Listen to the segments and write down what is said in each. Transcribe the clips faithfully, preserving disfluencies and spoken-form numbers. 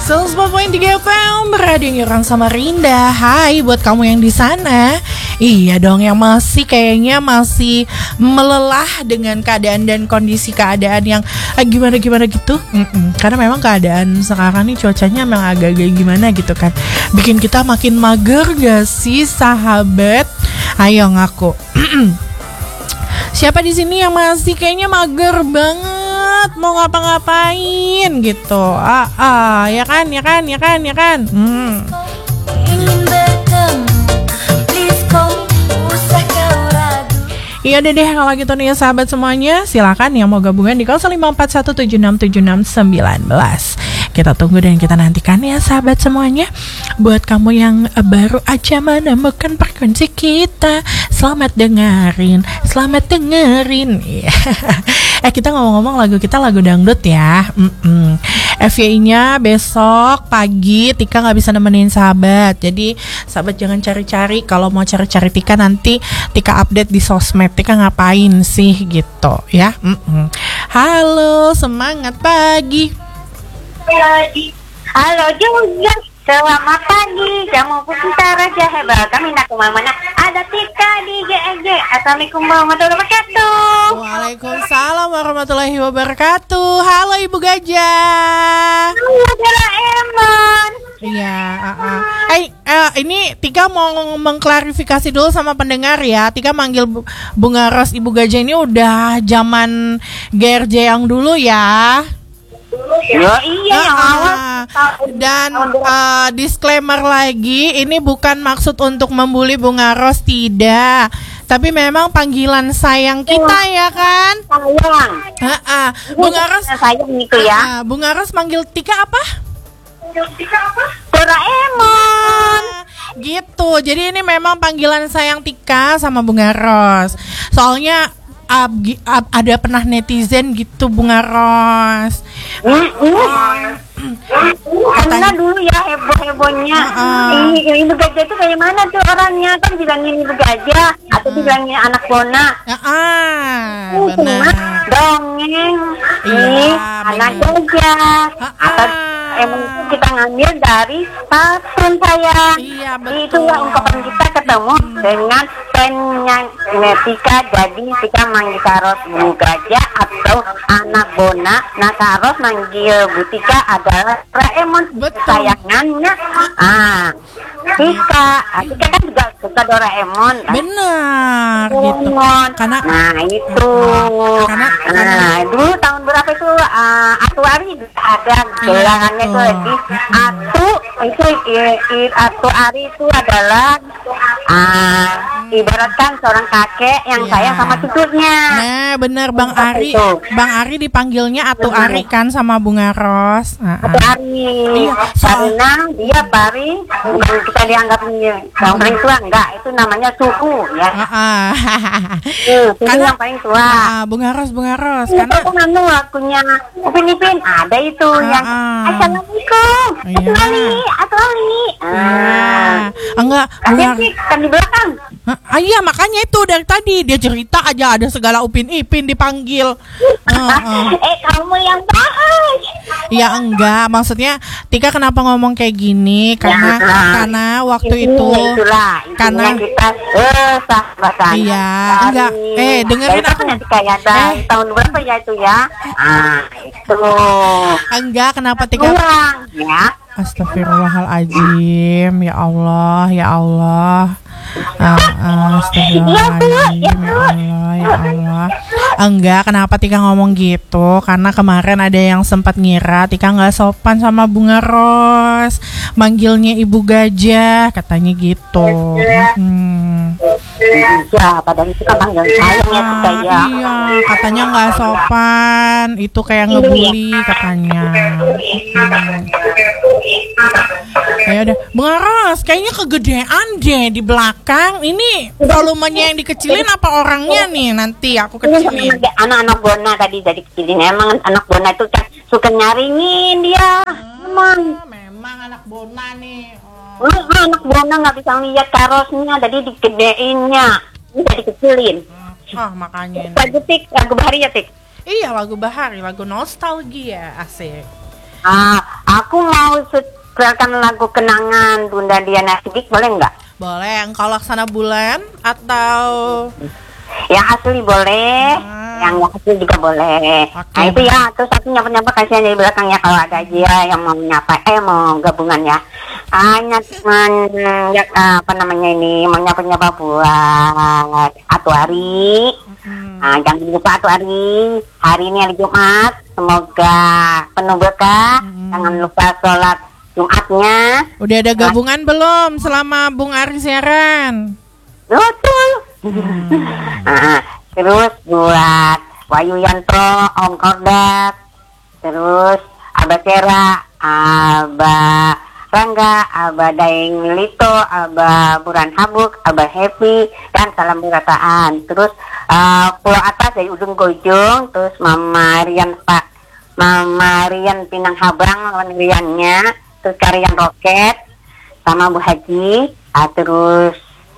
seratus empat koma tiga F M Radio Orang Samarinda. Hai buat kamu yang di sana. Iya dong, yang masih kayaknya masih melelah dengan keadaan dan kondisi keadaan yang eh, gimana-gimana gitu. Mm-mm. Karena memang keadaan sekarang nih cuacanya memang agak-agak gimana gitu kan. Bikin kita makin mager gak sih sahabat? Ayo ngaku. Siapa di sini yang masih kayaknya mager banget mau ngapa-ngapain gitu? Ah, ah, ya kan, ya kan, ya kan, ya kan. Hmm. Iya deh deh kalau gitu nih ya sahabat semuanya, silakan yang mau gabungan di nol lima empat satu tujuh enam tujuh enam satu sembilan. Kita tunggu dan kita nantikan ya sahabat semuanya. Buat kamu yang baru aja menemukan frekuensi kita, selamat dengerin, selamat dengerin. Eh kita ngomong-ngomong lagu kita lagu dangdut ya. Mm-mm. F Y I-nya besok pagi Tika nggak bisa nemenin sahabat. Jadi sahabat jangan cari-cari. Kalau mau cari-cari Tika nanti Tika update di sosmed. Tika ngapain sih gitu ya. Mm-mm. Halo, semangat pagi. Halo juga, selamat pagi. Jamu Pusita Raja Hebat. Kami nak kemana-mana. Ada Tika di G N G. Assalamualaikum warahmatullahi wabarakatuh. Waalaikumsalam warahmatullahi wabarakatuh. Halo Ibu Gajah. Halo Doraemon. Iya, uh-uh. Hey, uh, ini Tika mau mengklarifikasi dulu sama pendengar ya. Tika manggil Bu- Bunga Ros Ibu Gajah ini udah zaman G R J yang dulu ya. Ya iya yang awal. Dan uh, disclaimer lagi, ini bukan maksud untuk membuli Bunga Ros, tidak. Tapi memang panggilan sayang kita ya kan? Sayang. Uh-uh. Bunga Ros sayang itu ya. Uh, Bunga Ros manggil Tika apa? Tika apa? Doraemon. Gitu. Jadi ini memang panggilan sayang Tika sama Bunga Ros. Soalnya uh, uh, ada pernah netizen gitu Bunga Ros. Mm, mm. Karena dulu ya heboh-hebohnya uh-uh. Ibu Gajah itu kayak mana tuh orangnya? Kan bilangin Ibu Gajah uh-uh. atau bilangin anak Bona. Uh-uh. uh, Benar. Dongeng nih iya, anak Gajah uh-uh. atau emang itu kita ngambil dari patung saya. Iya betul. Itulah ungkapan kita ketemu dengan pennya Tika. Jadi Tika manggil Karos Bu Gajah atau anak Bona. Nah Karos manggil Bu Tika adalah Doraemon kesayangannya. Ah, Tika, Tika kan juga suka Doraemon. Benar. Gitu. Karena nah itu. Karena, nah dulu tahun berapa itu uh, Atuari ada gelangannya itu di Atu itu i, i, Atu Ari itu adalah uh, ibaratkan seorang kakek yang ya. sayang sama cucunya. Nah benar Bang Ari itu. Bang Ari dipanggilnya Atu benar. Ari kan sama Bunga Ros. uh-uh. Atu Ari iya, karena dia paling bukan kita dianggapnya yang paling tua, enggak, itu namanya suku ya. uh-uh. hmm, karena yang paling tua uh, Bunga Ros Bunga Ros itu karena aku nanu akunya Upin Ipin ada itu uh-uh. yang Assalamualaikum Atu Ali Atu Ali ah enggak Bunga kan di belakang. Ah iya makanya itu dari tadi dia cerita aja ada segala Upin Ipin dipanggil. uh-uh. Eh kamu yang bahas. Ya enggak, maksudnya Tika kenapa ngomong kayak gini karena ya, karena waktu ini, itu itulah, karena kita eh sahabatan. Iya, enggak. Eh dengerin aku. Kayak eh. tahun berapa ya itu ya? Ah, itu. Enggak, kenapa Tika? Kurang, ya. Astagfirullahaladzim, ya Allah, ya Allah. Uh, Astagfirullahaladzim, ya Allah, ya Allah. Enggak, kenapa Tika ngomong gitu? Karena kemarin ada yang sempat ngira Tika nggak sopan sama Bunga Ros, manggilnya Ibu Gajah, katanya gitu. Hmm. Ya, padahal itu kan panggilan sayang ya Tika ya. Iya, katanya nggak sopan, itu kayak ngebully katanya. Hmm. Ya udah, Bunga Ros, kayaknya kegedean deh di belakang. Ini volumenya yang dikecilin apa orangnya nih? Nanti aku kecilin. Anak-anak Bona tadi jadi kecilin. Emang anak Bona itu kan suka nyaringin dia. Memang. Hmm, memang anak Bona nih. Oh. Oh, anak Bona nggak bisa lihat Karosnya, jadi dikedeinnya, jadi kecilin. Oh makanya. Lagu Tik, lagu Bahari ya Tik. Iya lagu Bahari, lagu nostalgia asik. Ah, aku mau setelkan lagu kenangan Bunda Diana Sidik, boleh nggak? Boleh, engkau laksana bulan atau Yang asli boleh, Ah. yang yang asli juga boleh. Oke. Nah itu ya, terus aku nyapa-nyapa kasihan dari belakang ya kalau ada aja yang mau nyapa, eh mau gabungan ya. Hanya men, ya, apa namanya ini, mau nyapa-nyapa buat Atuari. hmm. Nah, jangan lupa Atuari, hari ini hari Jumat, semoga penuh berkah. Hmm. Jangan lupa sholat Jumatnya. Udah ada gabungan belum selama Bung Ari siaran? Betul. Nah, terus buat Wayu Yanto, Om Kordat, terus Abah Sera, Abah Rangga, Abah Daeng Lito, Abah Buran Habuk, Abah Happy, dan salam berataan. Terus uh, Pulau Atas dari ujung ke ujung, terus Mama Rian Pak, Mama Rian Pinang Habang, lawan Riannya, terus Karian Roket, sama Bu Haji, uh, terus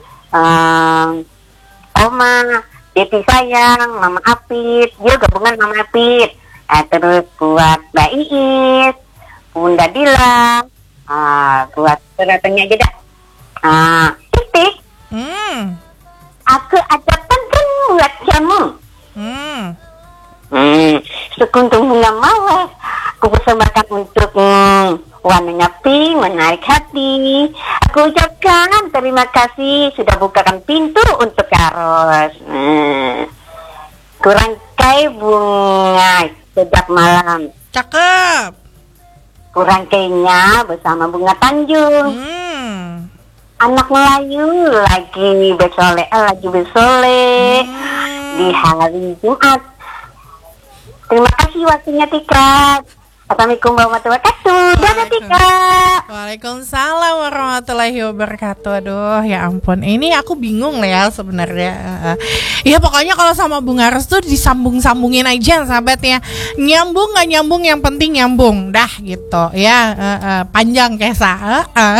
um, Oma, Deti Sayang, Mama Apit, dia gabungan Mama Apit. Eh, terus buat Mbak Iis, Bunda Dila, ah, buat ternyata aja dah. Ah, titik, Hmm. aku ada pantun buat kamu. Hmm. Hmm, sekuntum bunga mawar, aku persembahkan untukmu. Warnanya pink, menarik hati. Aku ucapkan terima kasih sudah bukakan pintu untuk Karos. Hmm. Kurangkai bunga sejak malam. Cakep. Kurangkainya bersama Bunga Tanjung. Hmm. Anak Melayu lagi bersolek, lagi bersolek Hmm. di hari Jumat. Terima kasih waktunya Tika. Assalamualaikum warahmatullahi wabarakatuh. Dadah Tika. Waalaikumsalam warahmatullahi wabarakatuh. Aduh, ya ampun. Ini aku bingung lah ya sebenarnya. Ya pokoknya kalau sama Bung Ares tuh disambung-sambungin aja sahabatnya. Nyambung nggak nyambung, yang penting nyambung. Dah gitu ya. Uh, uh, panjang Kesa. Uh, uh.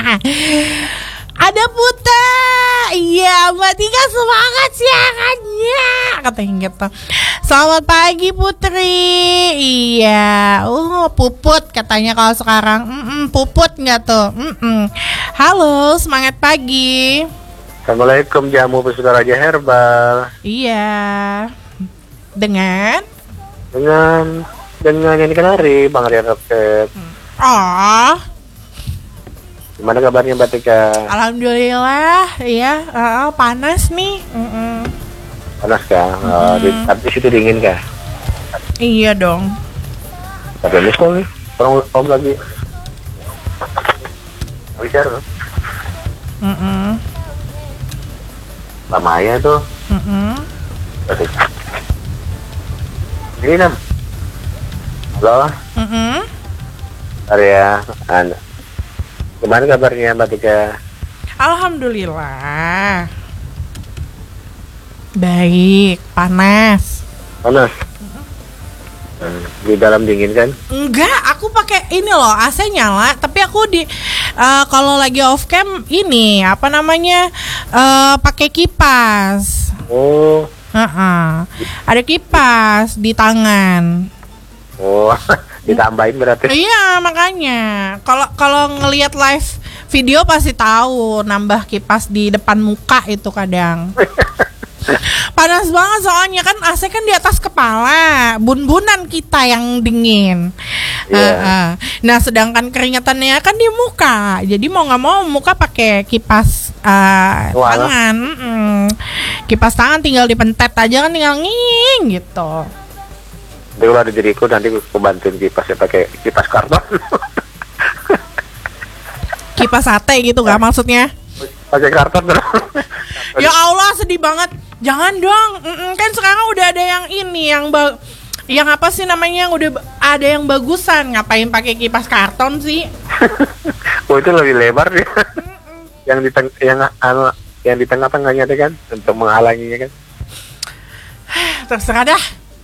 Ada Puta. Iya, Mbak Tika semangat siarannya, katanya gitu. Selamat pagi Putri. Iya. Oh, puput katanya kalau sekarang. Mm-mm, puput nggak tuh? Mm-mm. Halo, semangat pagi. Assalamualaikum jamu pesuka Raja Herbal. Iya. Dengan Dengan dengan yang dikenari Bang Rian Roket. Oh, Gimana kabarnya Mbak Tika? alhamdulillah. Iya, uh, panas nih. Mm-mm. Panas kah? Oh, di, tapi situ dingin kah? Iya dong. Tapi ini kok nih, orang om lagi. Bicara. Mm-mm. Lama ya tuh. Mm-mm. Oke. Ini nam. Halo, Mm-mm. Arya. An. Gimana kabarnya Mbak Tika? Alhamdulillah. Baik, panas. Panas. Hmm, di dalam dingin kan? Enggak, aku pakai ini loh, A C nyala, tapi aku di uh, kalau lagi off cam ini apa namanya? Uh, pakai kipas. Oh. Uh-uh. Ada kipas di tangan. Oh, ditambahin berarti. Iya, makanya kalau kalau ngelihat live video pasti tahu nambah kipas di depan muka itu kadang. Panas banget soalnya kan A C kan di atas kepala, bun-bunan kita yang dingin. Yeah. Uh-uh. Nah, sedangkan keringatannya kan di muka, jadi mau nggak mau muka pakai kipas uh, tangan. Mm-mm. Kipas tangan tinggal dipentet aja kan, tinggal nging gitu. Nanti kalau ada diriku nanti aku bantuin kipasnya pakai kipas karton. Kipas sate gitu nggak maksudnya? Pakai karton terus. Ya Allah, sedih banget. Jangan dong. Mm-mm, kan sekarang udah ada yang ini yang ba- yang apa sih namanya, yang udah ba- ada yang bagusan. Ngapain pakai kipas karton sih? Oh, itu lebih lebar ya. yang di teng- yang anu yang di tengah-tengahnya deh kan untuk menghalanginya kan. Terserah dah.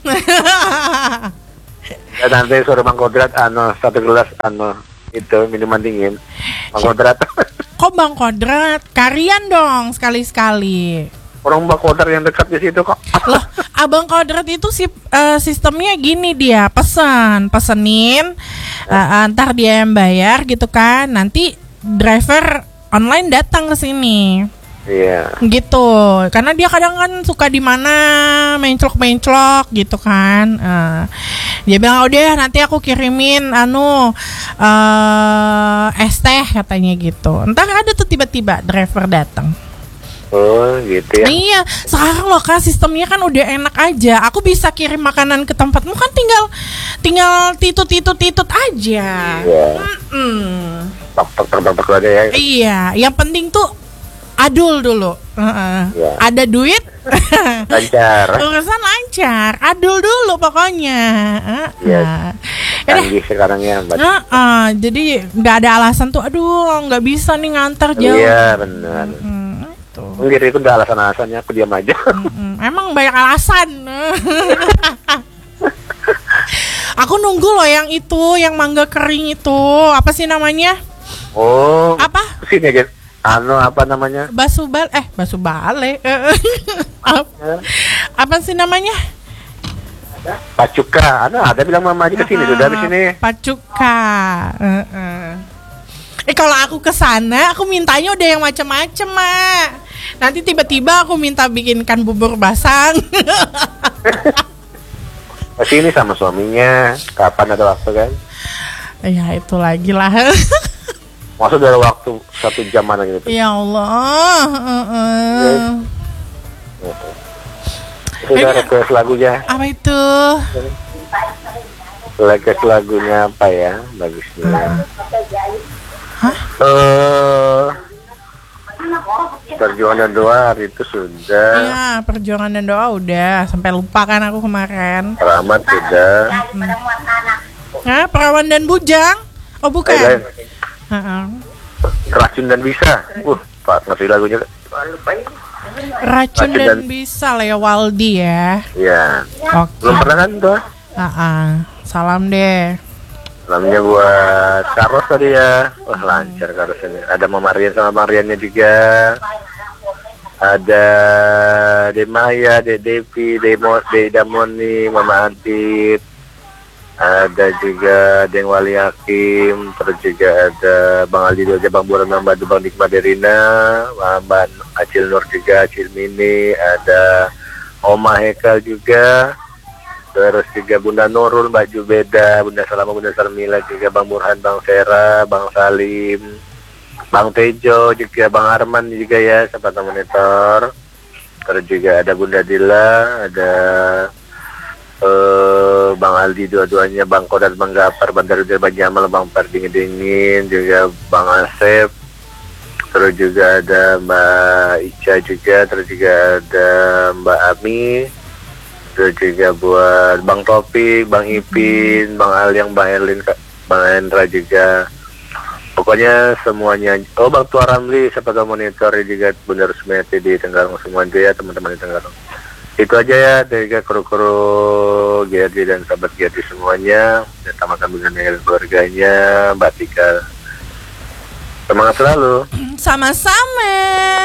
Ya, nanti suruh Bang Kodrat anu satu gelas anu itu minuman dingin. Bang Kodrat. Kok Bang Kodrat? Karian dong sekali-sekali. orang Mbak Kodrat yang dekat di situ kok. Loh, Abang Kodrat itu si, uh, sistemnya gini dia, pesan, pesenin, uh, ntar dia yang bayar gitu kan. Nanti driver online datang ke sini. Iya. Gitu. Karena dia kadang kan suka di mana menclok-menclok gitu kan. Uh, dia bilang udah nanti aku kirimin anu uh, es teh katanya gitu. Entar ada tuh tiba-tiba driver datang. Oh gitu ya. Iya, sekarang loh kan sistemnya kan udah enak aja. Aku bisa kirim makanan ke tempatmu kan tinggal tinggal titut-titut-titut aja. Iya. Mm-mm. Tok-tok aja ya. Iya, yang penting tuh adul dulu. Uh-uh. Iya. Ada duit, Lancar. urusan lancar. Adul dulu pokoknya. Iya. Uh-uh. Canggih sekarang ya, Mbak. Uh-uh. Jadi nggak ada alasan tuh. Aduh, nggak bisa nih ngantar jauh. Iya benar. Mm, tuh. Enggak, itu udah alasan-alasannya, aku diam aja. Mm-mm. Emang banyak alasan. Aku nunggu loh yang itu, yang mangga kering itu. Apa sih namanya? Oh. Apa? Sini aja. Anu apa namanya? Basubal eh basubale. apa, apa sih namanya? Pacuka. Anu ada bilang mama aja ke sini, sudah di sini. Pacuka. Uh-uh. Eh kalau aku ke sana, aku mintanya udah yang macam-macam, Mak. Nanti tiba-tiba aku minta bikinkan bubur basang. Ke sini sama suaminya. Kapan ada waktu kan? Ya itu lagi lah. Maksud dari waktu satu jam mana gitu? Ya Allah. Uh-uh. Sudah request lagunya. Apa itu? Request lagunya apa ya? Bagusnya. Hah? Eh, Perjuangan dan Doa itu sudah. Iya, Perjuangan dan Doa udah. Sampai lupa kan aku kemarin. Rahmat sudah. Nah, Perawan dan Bujang. Oh bukan. Eh, Uh-uh. Racun dan Bisa. Uh, Pak ngerti lagunya. Racun Racun dan, dan- Bisa Lea Waldi ya. Iya. Oke. Belum pernah kan tuh? Uh-uh. Salam deh. Namanya buat Karos tadi ya. Wah lancar Karos ini. Ada Mama Rian sama Bang Riannya juga. Ada Demaya, De Devi, Demo, De Damoni, Mama Adit. Ada juga Deng Wali Hakim. Terus juga ada Bang Aldi Doja, Bang Buran, Mbak Du, Bang Nikma Derina, Mbak Acil Nur juga, Acil Mini. Ada Oma Hekal juga. Terus juga Bunda Nurul, Mbak Jubeda, Bunda Salama, Bunda Sarmila juga, Bang Burhan, Bang Vera, Bang Salim, Bang Tejo juga, Bang Arman juga ya, sahabat monitor. Terus juga ada Bunda Dila, ada uh, Bang Aldi dua-duanya, Bang Kodat, Bang Gapar, Bang Darudar, Bang Jamal, Bang Perdingin-Dingin, juga Bang Asep. Terus juga ada Mbak Ica juga, terus juga ada Mbak Ami. Terus juga buat Bang Topi, Bang Ipin, Bang Aliang, Bang Erlin, Bang Hendra juga. Pokoknya semuanya. Oh Bang Tua Ramli, sahabat monitor juga, Bunda Rusmeti di Tenggarong semua juga ya, teman-teman di Tenggarong. Itu aja ya, dari kru-kru G R D dan sahabat G R D semuanya. Dan tamakan dengan keluarganya, Mbak Tika. Semangat selalu. Sama-sama.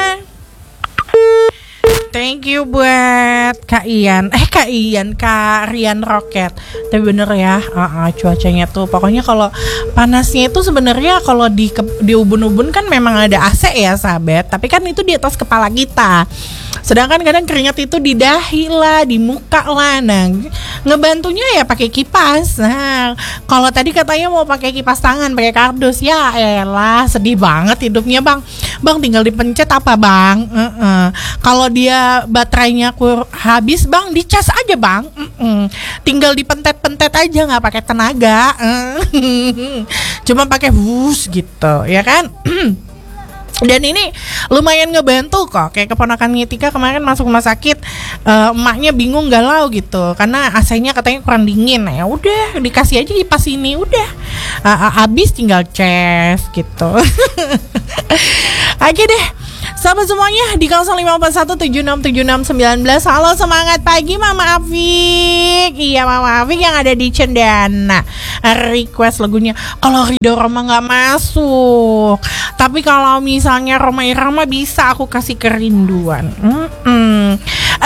Thank you buat Kak Ian. Eh Kak Ian, Kak Rian Roket. Tapi bener ya, uh-uh, cuacanya tuh pokoknya kalau panasnya itu sebenarnya kalau di ke- di ubun-ubun kan memang ada A C ya sahabat. Tapi kan itu di atas kepala kita. Sedangkan kadang keringat itu di dahi lah, di muka lah. Nah, ngebantunya ya pakai kipas. Nah, kalau tadi katanya mau pakai kipas tangan, pakai kardus, ya elah sedih banget hidupnya bang. Bang tinggal dipencet apa bang? Uh-uh. Kalau dia baterainya kur habis bang, dicas aja bang. Uh-uh. Tinggal dipentet-pentet aja, nggak pakai tenaga. Uh. Cuma pakai hus gitu, ya kan? Dan ini lumayan ngebantu kok. Kayak keponakan Tika kemarin masuk rumah sakit, uh, emaknya bingung galau gitu karena A C-nya katanya kurang dingin. Nah, ya udah dikasih aja kipas ini, udah uh, uh, habis tinggal ces gitu. Oke deh. Sahabat semuanya di nol lima empat satu tujuh enam tujuh enam satu sembilan. Halo, semangat pagi Mama Afik. Iya, Mama Afik yang ada di Cendana request lagunya kalau Ridho Roma gak masuk, tapi kalau misalnya Roma Irama bisa aku kasih Kerinduan. Mm-mm.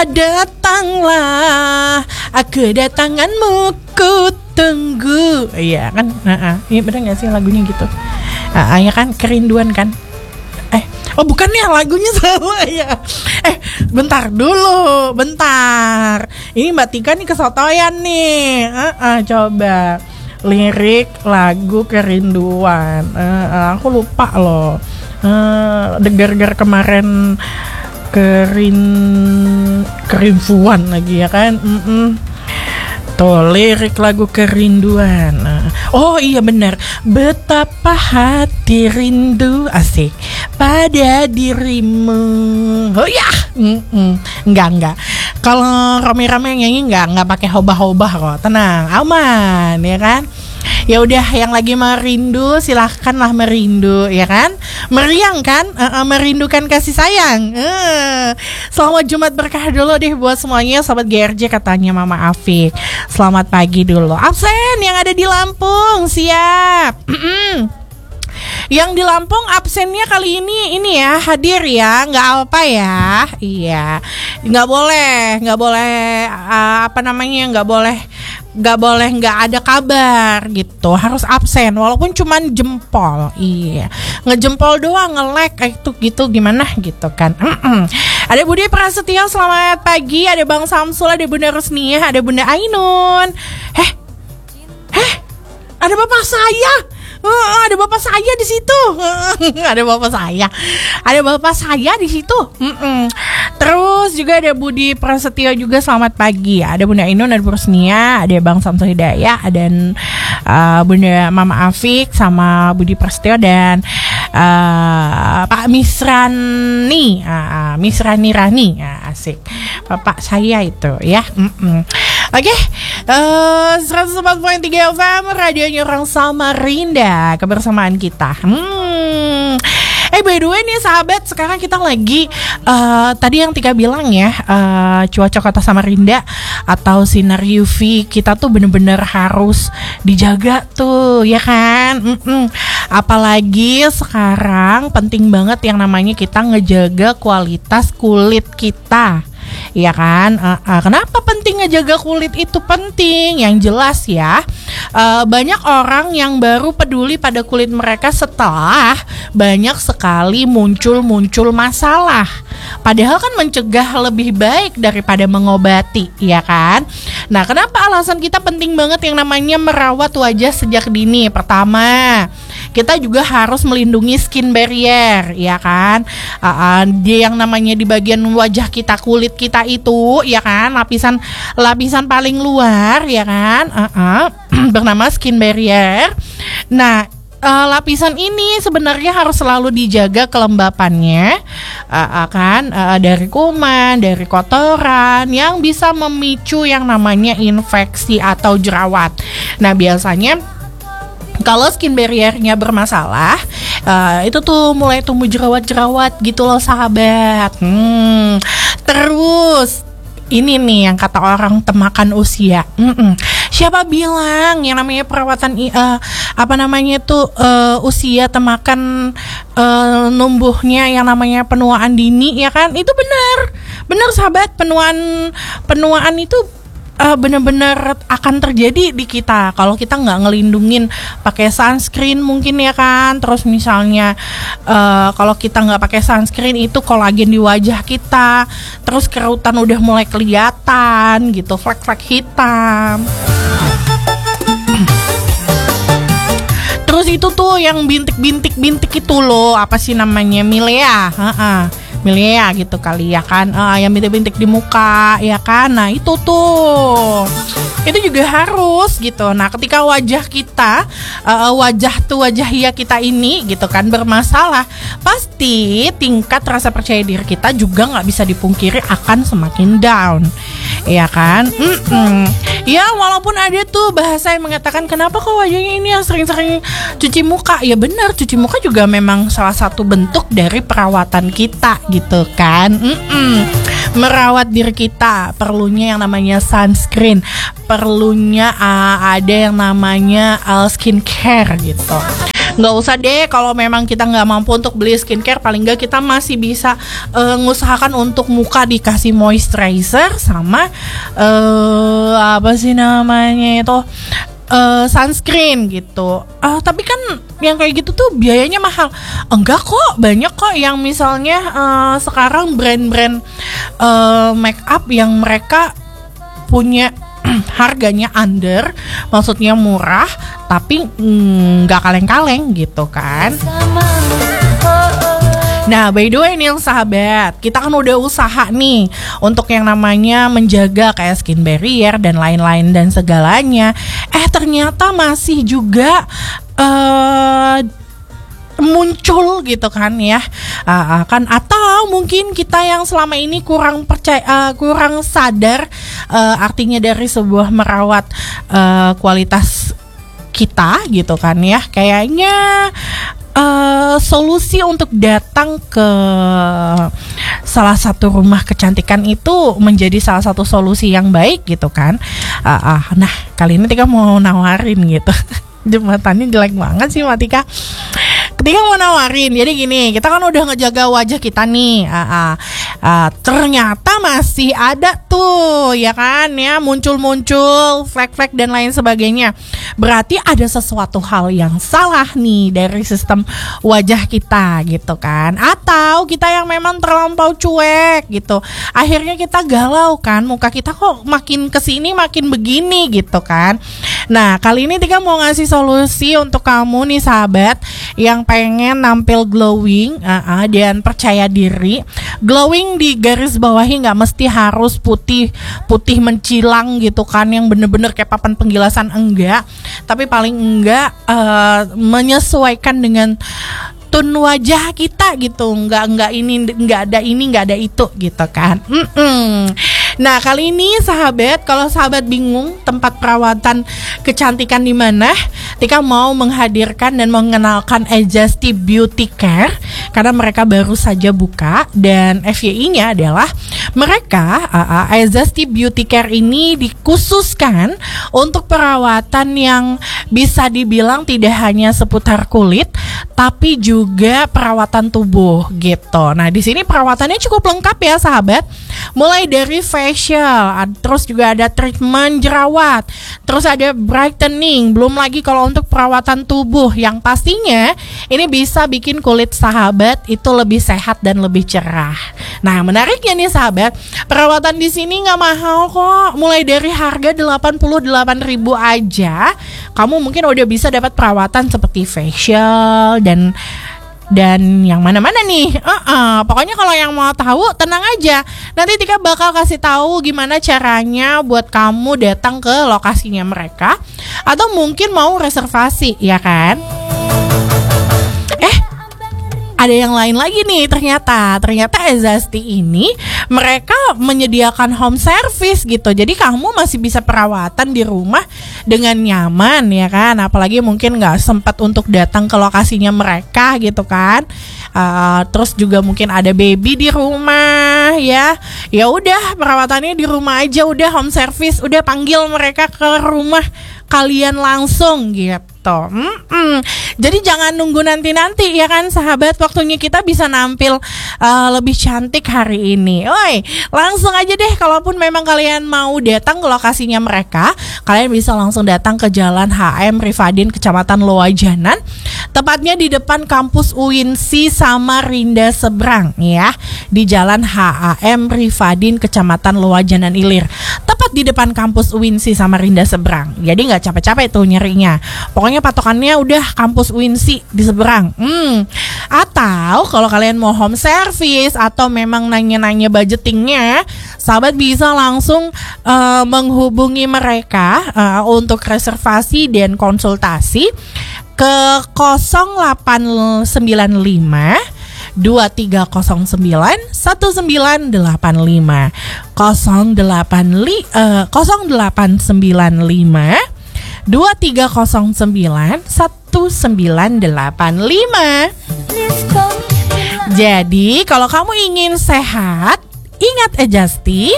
Datanglah kedatanganmu ku tunggu. Iya kan, uh-uh. Iya bener gak sih lagunya gitu? Uh, ya kan, Kerinduan kan. Eh, oh bukan ya, lagunya salah ya. Eh, bentar dulu, bentar. Ini Mbak Tika nih kesotoyan nih. Uh-uh, coba lirik lagu Kerinduan. Uh, uh, aku lupa loh. Uh, Degar-gar kemarin kerin kerinduan lagi ya kan. Mm-mm. Tuh lirik lagu Kerinduan. Oh iya benar. Betapa hati rindu, asik, pada dirimu. Oh ya. Mm-mm. Enggak enggak. Kalau rame-rame yang nyanyi enggak enggak pakai hobah-hobah kok. Tenang, aman ya kan. Ya udah, yang lagi merindu silahkanlah merindu ya kan. Meriang kan, uh, uh, merindukan kasih sayang. Uh. Selamat Jumat berkah dulu deh buat semuanya. Sobat G R J katanya Mama Afik. Selamat pagi dulu. Absen yang ada di Lampung, siap. Yang di Lampung absennya kali ini ini ya, hadir ya, nggak apa ya. Iya, nggak boleh, nggak boleh uh, apa namanya, nggak boleh, nggak boleh nggak ada kabar gitu. Harus absen walaupun cuman jempol. Iya, ngejempol doang, nge-lag kayak itu gitu gimana gitu kan. Mm-mm. Ada Budi Prasetyo, selamat pagi. Ada Bang Samsul, ada Bunda Rusniah, ada Bunda Ainun. Heh, heh, ada bapak saya. Uh, ada bapak saya di situ. Uh, ada bapak saya. Ada bapak saya di situ. Mm-mm. Terus juga ada Budi Prasetyo juga, selamat pagi. Ada Bunda Ainun, ada Rusnia, ada Bang Samsul Hidayah, ada uh, Bunda Mama Afik sama Budi Prasetyo dan uh, Pak Misrani, uh, Misrani Rani, uh, asik. Bapak saya itu ya. Mm-mm. Oke, okay. uh, seratus empat koma tiga F M radionya orang Samarinda, kebersamaan kita. Hmm. Eh by the way nih sahabat, sekarang kita lagi uh, tadi yang Tika bilang ya, uh, cuaca kota Samarinda atau sinar U V kita tuh bener-bener harus dijaga tuh ya kan. Mm-mm. Apalagi sekarang penting banget yang namanya kita ngejaga kualitas kulit kita. Iya kan, uh, uh, kenapa penting ngejaga kulit itu penting? Yang jelas ya, uh, banyak orang yang baru peduli pada kulit mereka setelah banyak sekali muncul-muncul masalah. Padahal kan mencegah lebih baik daripada mengobati, ya kan? Nah, kenapa alasan kita penting banget yang namanya merawat wajah sejak dini? Pertama, kita juga harus melindungi skin barrier, ya kan? Uh, uh, dia yang namanya di bagian wajah kita, kulit kita itu, ya kan, lapisan lapisan paling luar, ya kan, uh, uh, bernama skin barrier. Nah, uh, lapisan ini sebenarnya harus selalu dijaga kelembapannya, uh, uh, kan, uh, dari kuman, dari kotoran yang bisa memicu yang namanya infeksi atau jerawat. Nah, biasanya kalau skin barrier-nya bermasalah, uh, itu tuh mulai tumbuh jerawat-jerawat gitu loh sahabat. Hmm. Terus ini nih yang kata orang temakan usia. Mm-mm. Siapa bilang yang namanya perawatan uh, apa namanya tuh uh, usia temakan uh, numbuhnya yang namanya penuaan dini, ya kan? Itu benar, benar sahabat, penuaan penuaan itu Uh, benar-benar akan terjadi di kita kalau kita nggak ngelindungin pakai sunscreen mungkin, ya kan. Terus misalnya uh, kalau kita nggak pakai sunscreen itu kolagen di wajah kita, terus kerutan udah mulai kelihatan gitu, flek-flek hitam. Terus itu tuh yang bintik-bintik-bintik itu loh, apa sih namanya, milea, uh-uh. milea gitu kali ya kan, uh, yang bintik-bintik di muka, ya kan. Nah itu tuh, itu juga harus gitu. Nah, ketika wajah kita, uh, wajah tuh wajah hiya kita ini gitu kan bermasalah, pasti tingkat rasa percaya diri kita juga nggak bisa dipungkiri akan semakin down, ya kan? Mm-mm. Ya walaupun ada tuh bahasa yang mengatakan kenapa kok wajahnya ini yang sering-sering cuci muka, ya benar, cuci muka juga memang salah satu bentuk dari perawatan kita gitu kan. Mm-mm. Merawat diri kita perlunya yang namanya sunscreen, perlunya uh, ada yang namanya uh, skincare gitu. Nggak usah deh kalau memang kita nggak mampu untuk beli skincare, paling nggak kita masih bisa uh, ngusahakan untuk muka dikasih moisturizer sama uh, apa sih namanya itu uh, sunscreen gitu. Uh, tapi kan yang kayak gitu tuh biayanya mahal. Enggak kok, banyak kok yang misalnya uh, sekarang brand-brand uh, make up yang mereka punya harganya under, maksudnya murah, tapi nggak mm, kaleng-kaleng gitu kan. Nah, by the way nih sahabat, kita kan udah usaha nih untuk yang namanya menjaga kayak skin barrier dan lain-lain dan segalanya. Eh ternyata masih juga uh, muncul gitu kan ya, uh, kan atau mungkin kita yang selama ini kurang percaya, uh, kurang sadar uh, artinya dari sebuah merawat uh, kualitas kita gitu kan ya, kayaknya Uh, solusi untuk datang ke salah satu rumah kecantikan itu menjadi salah satu solusi yang baik gitu kan. Uh, uh, nah kali ini Tika mau nawarin gitu. Jembatannya jelek banget sih Mbak Tika. Ketika mau nawarin, jadi gini, kita kan udah ngejaga wajah kita nih, uh, uh, uh, ternyata masih ada tuh, ya kan, ya muncul-muncul flek-flek dan lain sebagainya. Berarti ada sesuatu hal yang salah nih dari sistem wajah kita, gitu kan? Atau kita yang memang terlampau cuek, gitu. Akhirnya kita galau kan, muka kita kok makin kesini makin begini, gitu kan? Nah, kali ini Tika mau ngasih solusi untuk kamu nih sahabat yang pengen nampil glowing uh, uh, dan percaya diri. Glowing di garis bawahi nggak mesti harus putih putih mencilang gitu kan, yang bener-bener kayak papan penggilasan, enggak. Tapi paling enggak uh, menyesuaikan dengan tone wajah kita gitu, nggak nggak ini nggak ada ini nggak ada itu gitu kan. Mm-mm. Nah kali ini sahabat, kalau sahabat bingung tempat perawatan kecantikan di mana, Tika mau menghadirkan dan mengenalkan Aesthesty Beauty Care karena mereka baru saja buka, dan F Y I-nya adalah mereka uh, uh, Aesthesty Beauty Care ini dikhususkan untuk perawatan yang bisa dibilang tidak hanya seputar kulit, tapi juga perawatan tubuh gitu. Nah di sini perawatannya cukup lengkap ya sahabat, mulai dari facial, terus juga ada treatment jerawat, terus ada brightening, belum lagi kalau untuk perawatan tubuh yang pastinya ini bisa bikin kulit sahabat itu lebih sehat dan lebih cerah. Nah menariknya nih sahabat, perawatan di sini nggak mahal kok, mulai dari harga delapan puluh delapan ribu aja kamu mungkin udah bisa dapat perawatan seperti facial dan dan yang mana-mana nih. Uh-uh. Pokoknya kalau yang mau tahu tenang aja, nanti Tika bakal kasih tahu gimana caranya buat kamu datang ke lokasinya mereka, atau mungkin mau reservasi ya kan. Eh ada yang lain lagi nih, ternyata ternyata Aesthesty ini mereka menyediakan home service gitu. Jadi kamu masih bisa perawatan di rumah dengan nyaman ya kan. Apalagi mungkin nggak sempat untuk datang ke lokasinya mereka gitu kan. Uh, terus juga mungkin ada baby di rumah ya. Ya udah perawatannya di rumah aja, udah home service, udah panggil mereka ke rumah kalian langsung gitu. Mm-mm. Jadi jangan nunggu nanti-nanti ya kan sahabat, waktunya kita bisa nampil uh, lebih cantik hari ini. Oi, langsung aja deh, kalaupun memang kalian mau datang ke lokasinya mereka, kalian bisa langsung datang ke Jalan H M Rifadin, Kecamatan Loajanan, tepatnya di depan kampus U I N S I Samarinda seberang ya, di Jalan H A M Rifadin, Kecamatan Loajanan Ilir, tepat di depan kampus U I N S I Samarinda seberang. Jadi nggak capek-capek tuh nyarinya. Pokoknya Pokoknya patokannya udah kampus U I N S I di seberang. Hmm. Atau kalau kalian mau home service atau memang nanya-nanya budgetingnya, sahabat bisa langsung uh, menghubungi mereka uh, untuk reservasi dan konsultasi ke nol delapan sembilan lima dua tiga nol sembilan satu sembilan delapan lima nol delapan sembilan lima dua tiga nol sembilan satu sembilan delapan lima. Jadi kalau kamu ingin sehat, ingat Adjusty.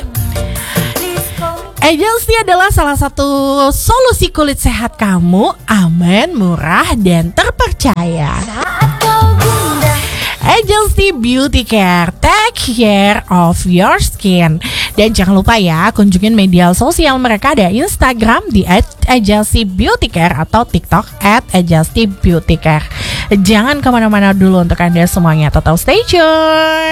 Adjusty adalah salah satu solusi kulit sehat kamu, aman, murah, dan terpercaya. Adjusty Beauty Care, take care of your skin. Dan jangan lupa ya, kunjungin media sosial mereka, ada Instagram di at adjusty beauty care atau TikTok at adjusty beauty care. Jangan kemana-mana dulu untuk Anda semuanya, tetap stay tune.